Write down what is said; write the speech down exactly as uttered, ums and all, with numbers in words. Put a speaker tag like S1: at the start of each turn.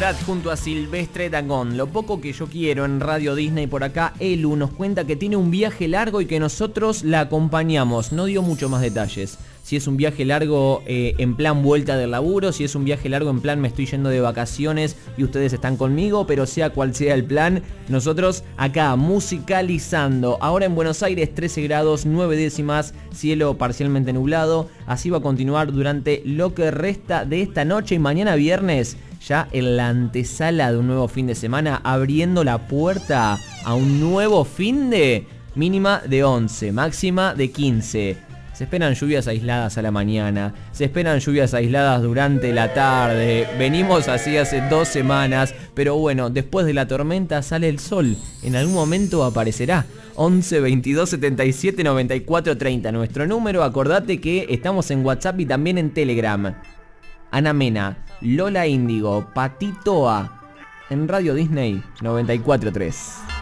S1: Morat junto a Silvestre Dangond. Lo poco que yo quiero en Radio Disney. Por acá Elu nos cuenta que tiene un viaje largo y que nosotros la acompañamos. No dio mucho más detalles. Si es un viaje largo eh, en plan vuelta del laburo, si es un viaje largo en plan me estoy yendo de vacaciones y ustedes están conmigo, pero sea cual sea el plan, nosotros acá musicalizando. Ahora en Buenos Aires trece grados, nueve décimas, cielo parcialmente nublado. Así va a continuar durante lo que resta de esta noche y mañana viernes, ya en la antesala de un nuevo fin de semana, abriendo la puerta a un nuevo fin de mínima de once, máxima de quince. Se esperan lluvias aisladas a la mañana, se esperan lluvias aisladas durante la tarde, venimos así hace dos semanas, pero bueno, después de la tormenta sale el sol, en algún momento aparecerá. once, veintidós, setenta y siete, noventa y cuatro, treinta, nuestro número. Acordate que estamos en WhatsApp y también en Telegram. Ana Mena, Lola Índigo, Patitoa, en Radio Disney noventa y cuatro punto tres.